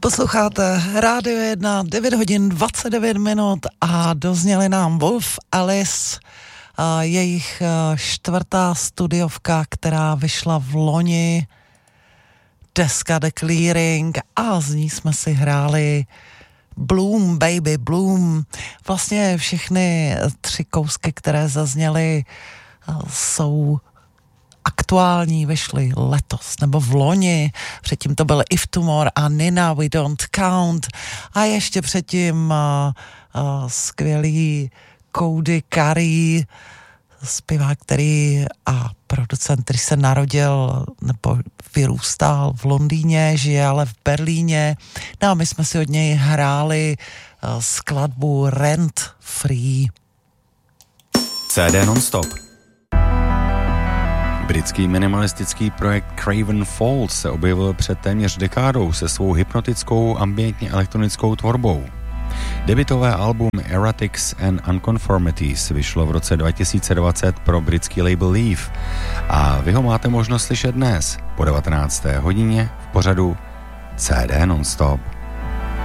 Posloucháte Rádio 1, 9 hodin 29 minut a dozněli nám Wolf Alice, jejich čtvrtá studiovka, která vyšla v loni, deska The Clearing, a z ní jsme si hráli Bloom, Baby Bloom. Vlastně všechny 3 kousky, které zazněly, jsou aktuální, vyšly letos nebo v loni. Předtím to byl If Tomorrow a Nina We Don't Count a ještě předtím skvělý Cody Carey, zpěvák, který a producent, který se narodil nebo vyrůstal v Londýně, žije ale v Berlíně. No a my jsme si od něj hráli skladbu Rent Free. CD non-stop. Britský minimalistický projekt Craven Falls se objevil před téměř dekádou se svou hypnotickou ambientně elektronickou tvorbou. Debutové album Erratics and Unconformities vyšlo v roce 2020 pro britský label Leaf a vy ho máte možnost slyšet dnes po 19. hodině v pořadu CD non-stop.